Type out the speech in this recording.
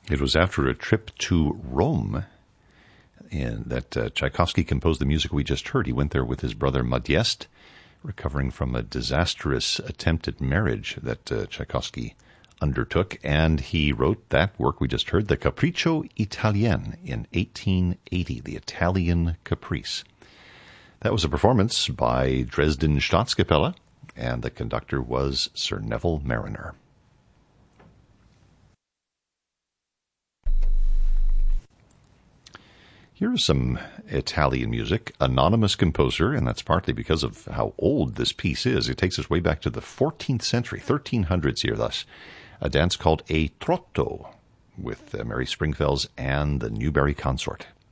It was after a trip to Rome that Tchaikovsky composed the music we just heard. He went there with his brother Modeste, recovering from a disastrous attempt at marriage that Tchaikovsky undertook, and he wrote that work we just heard, the Capriccio Italien, in 1880, the Italian Caprice. That was a performance by Dresden Staatskapelle, and the conductor was Sir Neville Marriner. Here's some Italian music, anonymous composer, and that's partly because of how old this piece is. It takes us way back to the 14th century, 1300s here thus. A dance called a trotto with Mary Springfells and the Newberry Consort.